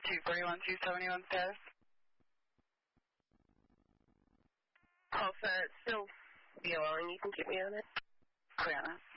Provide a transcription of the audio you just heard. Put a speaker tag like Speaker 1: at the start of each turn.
Speaker 1: 241, 271 status.
Speaker 2: Alpha, still BLR, and you can keep me on it.
Speaker 1: Clear on it.